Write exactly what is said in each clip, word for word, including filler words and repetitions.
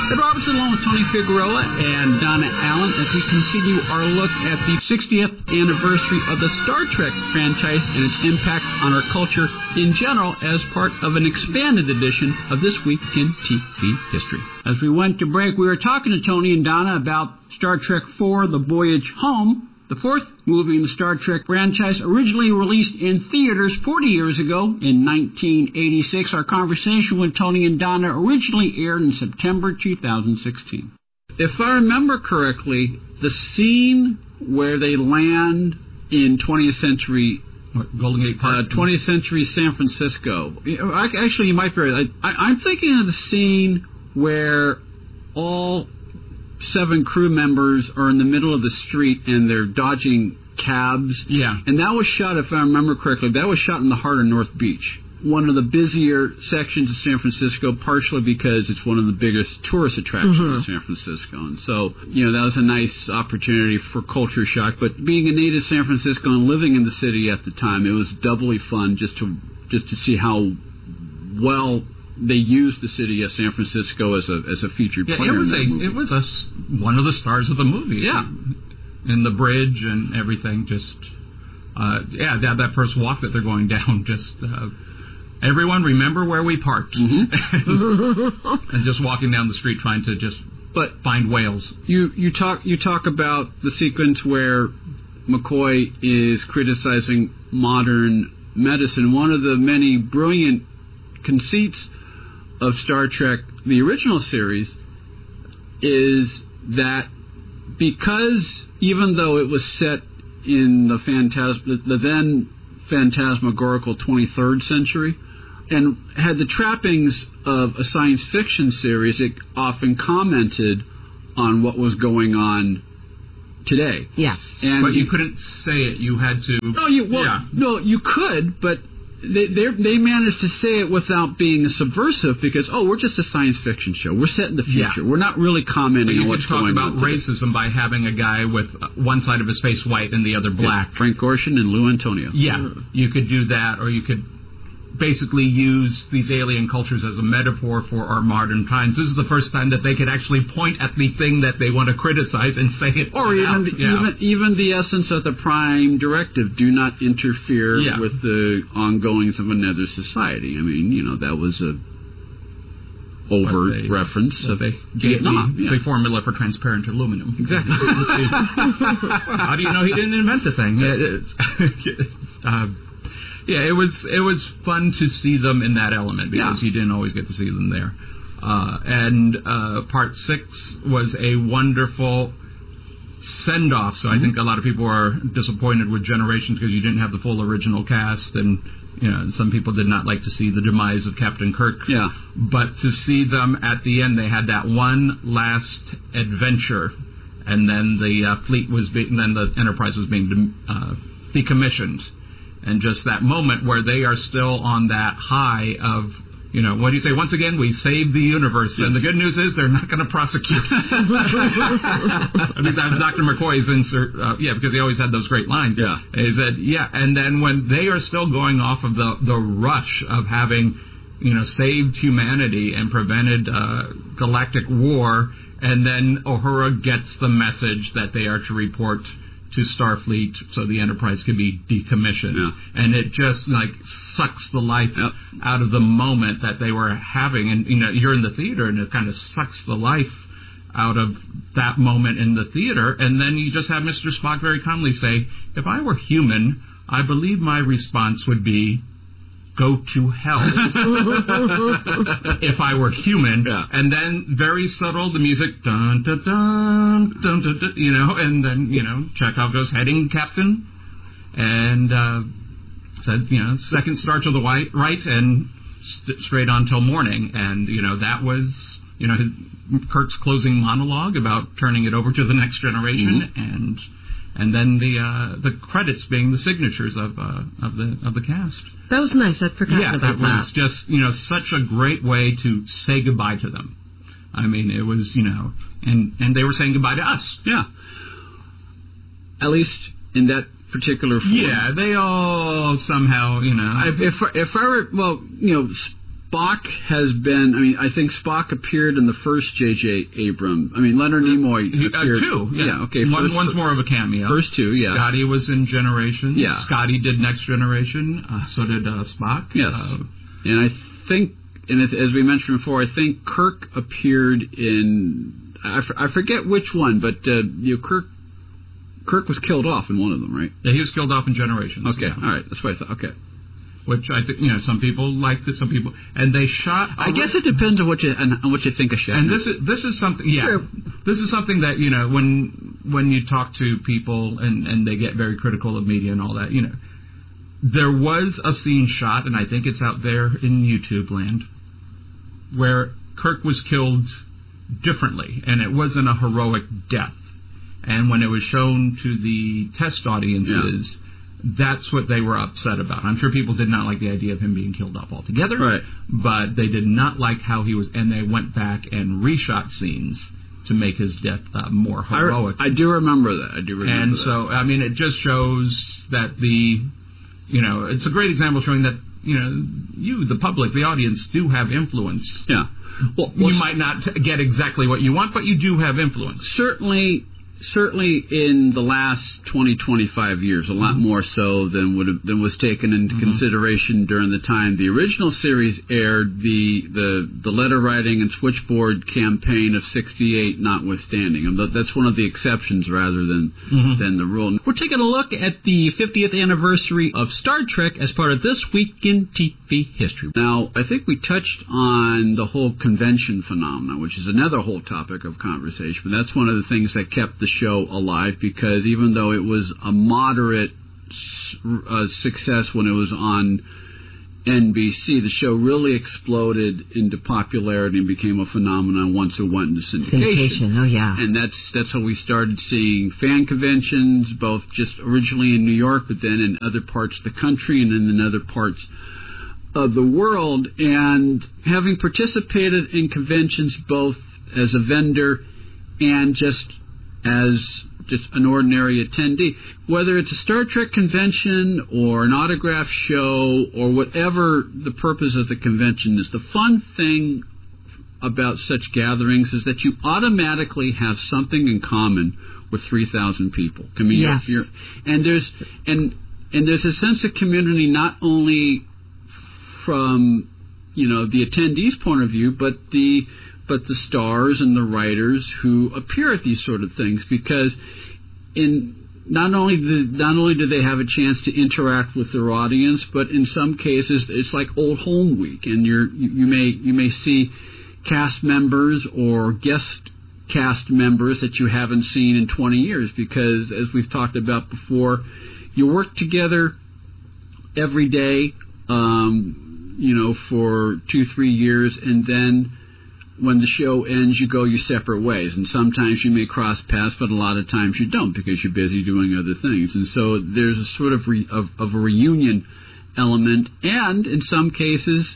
Ed Robertson along with Tony Figueroa and Donna Allen as we continue our look at the sixtieth anniversary of the Star Trek franchise and its impact on our culture in general as part of an expanded edition of This Week in T V History. As we went to break, we were talking to Tony and Donna about Star Trek four, The Voyage Home, the fourth movie in the Star Trek franchise, originally released in theaters forty years ago in nineteen eighty-six. Our conversation with Tony and Donna originally aired in September two thousand sixteen. If I remember correctly, the scene where they land in twentieth century Golden Gate Park, uh, twentieth century San Francisco. Actually, you might be right. I, I'm thinking of the scene where all seven crew members are in the middle of the street and they're dodging cabs. Yeah. And that was shot, if I remember correctly, that was shot in the heart of North Beach, one of the busier sections of San Francisco, partially because it's one of the biggest tourist attractions mm-hmm. of San Francisco. And so, you know, that was a nice opportunity for culture shock. But being a native San Francisco and living in the city at the time, it was doubly fun just to just to see how well they used the city of San Francisco as a as a featured yeah, player. It was in that a movie. it was a one of the stars of the movie. Yeah, and the bridge and everything. Just uh, yeah, that that first walk that they're going down. Just uh, everyone remember where we parked, mm-hmm. and just walking down the street trying to just but find whales. You you talk you talk about the sequence where McCoy is criticizing modern medicine. One of the many brilliant conceits of Star Trek, the original series, is that because even though it was set in the phantasm, the then phantasmagorical twenty-third century, and had the trappings of a science fiction series, it often commented on what was going on today. Yes, and but you couldn't say it. You had to. No, you well, yeah. no, you could, but. They they managed to say it without being subversive because, oh, we're just a science fiction show. We're set in the future. Yeah. We're not really commenting on what's going on. You could talk about racism by having a guy with one side of his face white and the other black. Yes, Frank Gorshin and Lou Antonio. Yeah, mm-hmm. You could do that, or you could basically use these alien cultures as a metaphor for our modern times. This is the first time that they could actually point at the thing that they want to criticize and say it or even out. The, yeah. even even the essence of the Prime Directive: do not interfere yeah. with the ongoings of another society. I mean, you know, that was a overt they, reference of they gave Vietnam. The, yeah. the formula for transparent aluminum. Exactly. How do you know he didn't invent the thing? It's, it's, uh, Yeah, it was it was fun to see them in that element because yeah. you didn't always get to see them there. Uh, and uh, part six was a wonderful send-off. So mm-hmm. I think a lot of people are disappointed with Generations because you didn't have the full original cast, and you know some people did not like to see the demise of Captain Kirk. Yeah. But to see them at the end, they had that one last adventure, and then the uh, fleet was being, then the Enterprise was being uh, decommissioned. And just that moment where they are still on that high of, you know, what do you say? Once again, we saved the universe. Yes. And the good news is they're not going to prosecute. I mean, that was Doctor McCoy's insert. Uh, yeah, because he always had those great lines. Yeah. He said, yeah. And then when they are still going off of the, the rush of having, you know, saved humanity and prevented uh, galactic war, and then Uhura gets the message that they are to report to Starfleet so the Enterprise could be decommissioned. Yeah. And it just, like, sucks the life yep. out of the moment that they were having. And, you know, you're in the theater, and it kind of sucks the life out of that moment in the theater. And then you just have Mister Spock very calmly say, if I were human, I believe my response would be, go to hell. If I were human. Yeah. And then very subtle, the music, dun, dun, dun, dun, dun, dun, you know, and then, you know, Chekhov goes, heading, Captain, and uh, said, you know, second star to the right, right and st- straight on till morning. And, you know, that was, you know, his, Kirk's closing monologue about turning it over to the next generation, mm-hmm. and and then the uh, the credits being the signatures of uh, of the of the cast. That was nice. I'd forgotten yeah, about it was that. just, you know, such a great way to say goodbye to them. I mean, it was, you know, and, and they were saying goodbye to us. Yeah. At least in that particular form. Yeah, they all somehow, you know. If if, if I were, well, you know, Spock has been, I mean, I think Spock appeared in the first J J. Abrams. I mean, Leonard Nimoy uh, appeared. Two, yeah. yeah okay. One, first, one's more of a cameo. First two, yeah. Scotty was in Generation. Yeah. Scotty did Next Generation. Uh, so did uh, Spock. Yes. Uh, and I think, and it, as we mentioned before, I think Kirk appeared in, I, f- I forget which one, but uh, you know, Kirk Kirk was killed off in one of them, right? Yeah, he was killed off in Generations. Okay, yeah. all right. That's what I thought. Okay. Which I think, you know, some people liked it, some people, and they shot. I guess it depends on what you on, on what you think of Shatner. And this is this is something, yeah, Sure. this is something that, you know, when when you talk to people and and they get very critical of media and all that, you know, there was a scene shot, and I think it's out there in YouTube land, where Kirk was killed differently, and it wasn't a heroic death. And when it was shown to the test audiences. Yeah. That's what they were upset about. I'm sure people did not like the idea of him being killed off altogether. Right. But they did not like how he was, and they went back and reshot scenes to make his death uh, more heroic. I, I do remember that. I do remember and that. And so, I mean, it just shows that the, you know, it's a great example showing that, you know, you, the public, the audience, do have influence. Yeah. Well, well you might not get exactly what you want, but you do have influence. Certainly. Certainly in the last twenty, twenty-five years, a lot mm-hmm. more so than would have, than was taken into mm-hmm. consideration during the time the original series aired, the the, the letter writing and switchboard campaign of sixty-eight notwithstanding. And that's one of the exceptions rather than mm-hmm. than the rule. We're taking a look at the fiftieth anniversary of Star Trek as part of This Week in T V History. Now, I think we touched on the whole convention phenomenon, which is another whole topic of conversation. But that's one of the things that kept the show alive, because even though it was a moderate uh, success when it was on N B C, the show really exploded into popularity and became a phenomenon once it went into syndication. Syndication, oh yeah. And that's that's how we started seeing fan conventions, both just originally in New York, but then in other parts of the country and then in other parts of the world. And having participated in conventions both as a vendor and just as just an ordinary attendee, whether it's a Star Trek convention or an autograph show or whatever the purpose of the convention is, the fun thing about such gatherings is that you automatically have something in common with three thousand people. I mean, yes. you're, and there's and and there's a sense of community not only from, you know, the attendees' point of view, but the but the stars and the writers who appear at these sort of things, because in not only the, not only do they have a chance to interact with their audience, but in some cases it's like Old Home Week, and you're you, you may you may see cast members or guest cast members that you haven't seen in twenty years, because as we've talked about before, you work together every day, um, you know, for two three years, and then when the show ends, you go your separate ways. And sometimes you may cross paths, but a lot of times you don't, because you're busy doing other things. And so there's a sort of, re, of, of a reunion element. And in some cases,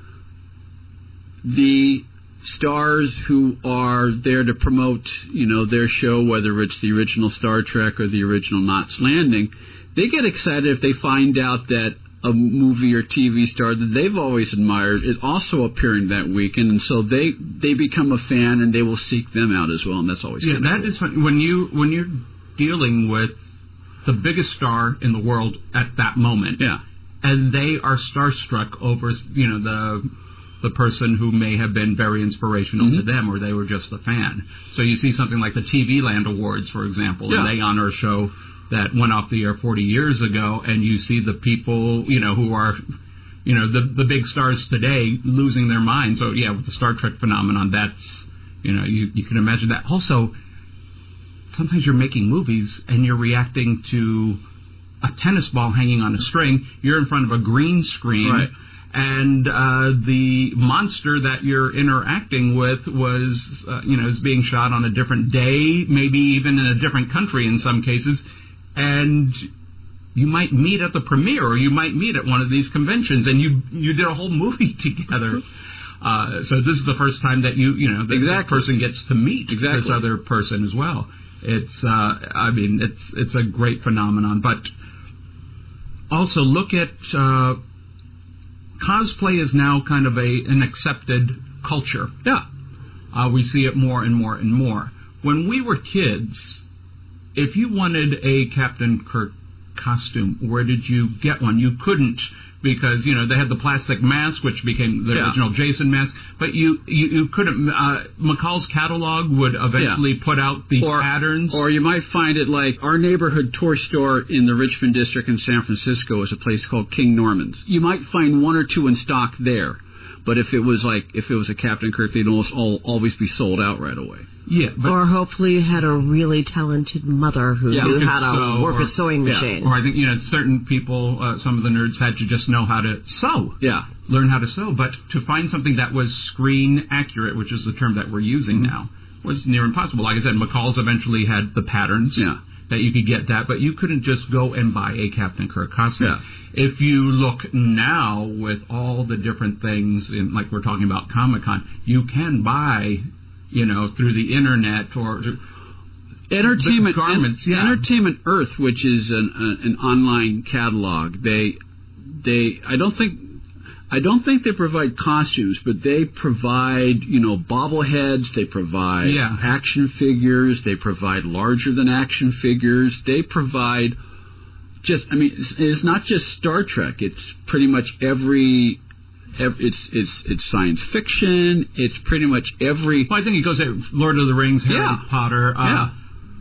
the stars who are there to promote, you know, their show, whether it's the original Star Trek or the original Knots Landing, they get excited if they find out that a movie or T V star that they've always admired is also appearing that weekend, and so they they become a fan and they will seek them out as well, and that's always yeah. That cool. is fun. when you when you're dealing with the biggest star in the world at that moment, yeah, and they are starstruck over, you know, the the person who may have been very inspirational mm-hmm. to them, or they were just a fan. So you see something like the T V Land Awards, for example, yeah. and they honor a show that went off the air forty years ago, and you see the people, you know, who are, you know, the the big stars today losing their minds. So, yeah, with the Star Trek phenomenon, that's, you know, you, you can imagine that. Also, sometimes you're making movies and you're reacting to a tennis ball hanging on a string. You're in front of a green screen. Right. And uh, the monster that you're interacting with was, uh, you know, is being shot on a different day, maybe even in a different country in some cases. And you might meet at the premiere, or you might meet at one of these conventions, and you you did a whole movie together. Uh, so this is the first time that you you know this exactly. person gets to meet exactly. this other person as well. It's uh, I mean it's it's a great phenomenon, but also look at uh, cosplay is now kind of a an accepted culture. Yeah. Uh, we see it more and more and more. When we were kids, if you wanted a Captain Kirk costume, where did you get one? You couldn't, because, you know, they had the plastic mask, which became the yeah. original Jason mask, but you, you, you couldn't, uh, McCall's catalog would eventually yeah. put out the or, patterns. Or you might find it like our neighborhood toy store in the Richmond district in San Francisco is a place called King Norman's. You might find one or two in stock there, but if it was like, if it was a Captain Kirk, they'd almost all, always be sold out right away. Yeah, but or hopefully you had a really talented mother who yeah, knew how to sew, work or, a sewing yeah, machine. Or I think, you know, certain people, uh, some of the nerds had to just know how to sew. Yeah. Learn how to sew. But to find something that was screen accurate, which is the term that we're using mm-hmm. now, was near impossible. Like I said, McCall's eventually had the patterns. Yeah. That you could get that, but you couldn't just go and buy a Captain Kirk costume. Yeah. If you look now with all the different things, in, like we're talking about Comic-Con, you can buy, you know, through the internet or Entertainment garments. En- yeah. Entertainment Earth, which is an, uh, an online catalog. They, they, I don't think. I don't think they provide costumes, but they provide, you know, bobbleheads, they provide yeah. action figures, they provide larger than action figures, they provide just, I mean, it's, it's not just Star Trek, it's pretty much every, every it's, it's, it's science fiction, it's pretty much every... Well, I think it goes to Lord of the Rings, Harry yeah. Potter, uh, yeah.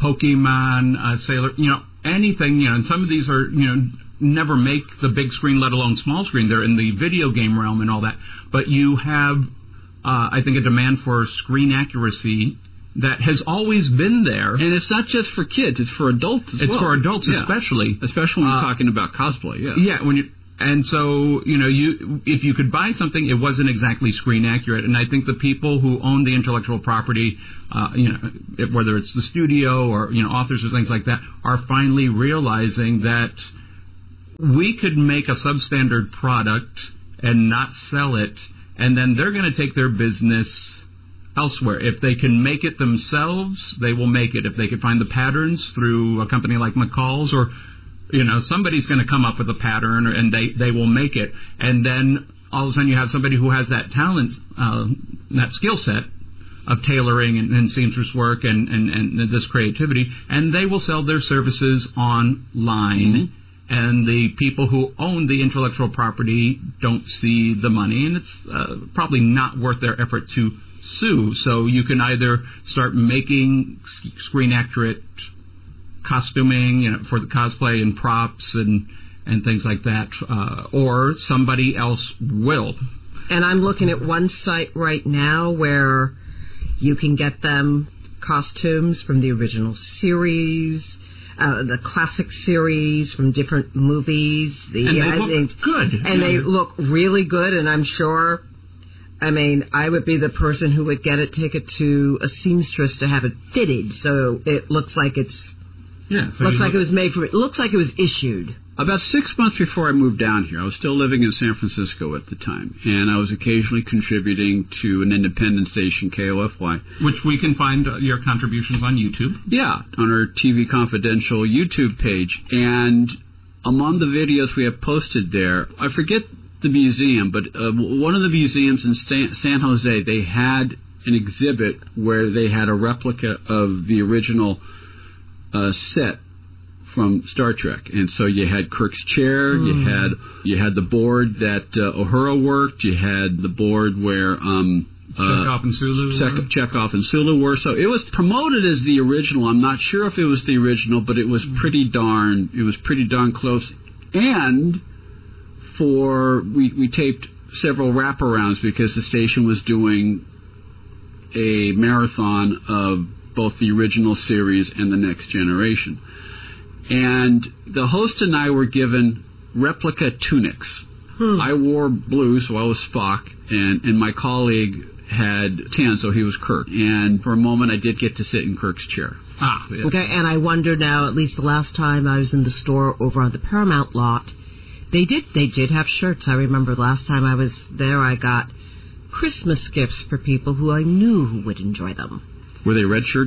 Pokemon, uh, Sailor, you know, anything, you know, and some of these are, you know, never make the big screen, let alone small screen. They're in the video game realm and all that. But you have, uh, I think, a demand for screen accuracy that has always been there. And it's not just for kids; it's for adults as it's well. for adults, yeah. especially, especially when you're uh, talking about cosplay. Yeah, yeah. When you and so you know, you if you could buy something, it wasn't exactly screen accurate. And I think the people who own the intellectual property, uh, you know, it, whether it's the studio or you know authors or things like that, are finally realizing that we could make a substandard product and not sell it, and then they're going to take their business elsewhere. If they can make it themselves, they will make it. If they can find the patterns through a company like McCall's, or you know, somebody's going to come up with a pattern, and they, they will make it. And then all of a sudden you have somebody who has that talent, uh, that skill set of tailoring and, and seamstress work and, and, and this creativity, and they will sell their services online. Mm-hmm. And the people who own the intellectual property don't see the money, and it's uh, probably not worth their effort to sue. So you can either start making screen-accurate costuming, you know, for the cosplay and props and, and things like that, uh, or somebody else will. And I'm looking at one site right now where you can get them costumes from the original series, Uh, the classic series from different movies. The, and they I look think, good. And yeah. they look really good, and I'm sure, I mean, I would be the person who would get it, take it to a seamstress to have it fitted, so it looks like it's, yeah, so looks like look, it was made for, it looks like it was issued. About six months before I moved down here, I was still living in San Francisco at the time, and I was occasionally contributing to an independent station, K O F Y. Which we can find uh, your contributions on YouTube. Yeah, on our T V Confidential YouTube page. And among the videos we have posted there, I forget the museum, but uh, one of the museums in Stan- San Jose, they had an exhibit where they had a replica of the original uh, set from Star Trek, and so you had Kirk's chair, mm. you had you had the board that uh, Uhura worked, you had the board where um, uh, Chekhov and Sulu, Chekhov, Chekhov and Sulu were. So it was promoted as the original. I'm not sure if it was the original, but it was pretty darn it was pretty darn close. And for we we taped several wraparounds because the station was doing a marathon of both the original series and the Next Generation. And the host and I were given replica tunics. Hmm. I wore blue, so I was Spock, and, and my colleague had tan, so he was Kirk. And for a moment, I did get to sit in Kirk's chair. Ah, yeah. Okay, and I wonder now, at least the last time I was in the store over on the Paramount lot, they did they did have shirts. I remember last time I was there, I got Christmas gifts for people who I knew who would enjoy them. Were they red shirts?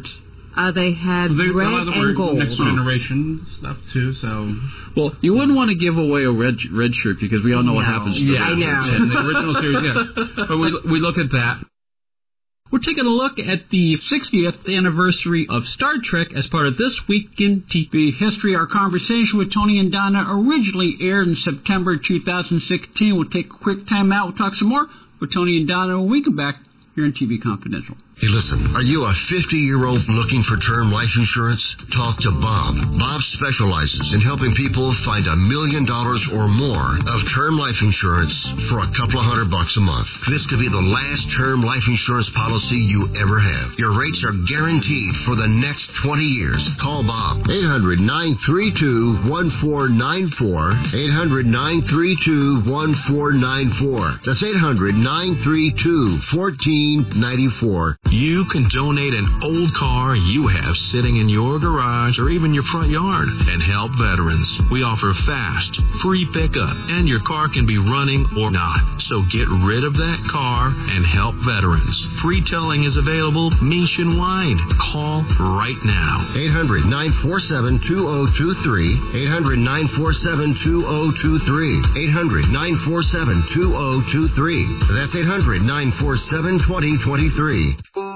Uh, they had They, red a lot of them and were gold. next generation stuff too. So, well, you wouldn't want to give away a red red shirt because we all know what No. happens to yeah, I know. And the original series, yeah. But we we look at that. We're taking a look at the sixtieth anniversary of Star Trek as part of This Week in T V History. Our conversation with Tony and Donna originally aired in September two thousand sixteen. We'll take a quick time out. We'll talk some more with Tony and Donna when we come back here on T V Confidential. Hey, listen, are you a fifty-year-old looking for term life insurance? Talk to Bob. Bob specializes in helping people find a million dollars or more of term life insurance for a couple of hundred bucks a month. This could be the last term life insurance policy you ever have. Your rates are guaranteed for the next twenty years. Call Bob. eight hundred, nine three two, one four nine four. eight hundred, nine three two, one four nine four. That's eight hundred, nine three two, one four nine four. You can donate an old car you have sitting in your garage or even your front yard and help veterans. We offer fast, free pickup, and your car can be running or not. So get rid of that car and help veterans. Free towing is available nationwide. Call right now. eight hundred, nine four seven, two oh two three. eight hundred, nine four seven, two oh two three. eight hundred, nine four seven, two oh two three. That's eight hundred, nine four seven, two oh two three.